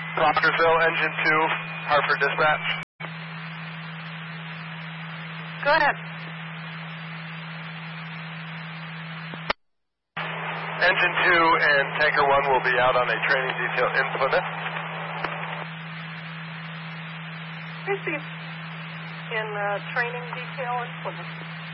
Rogersville, Engine 2, Hartford Dispatch. Go ahead. Engine 2 and Tanker 1 will be out on a training detail in Plymouth. Received in training detail in Plymouth.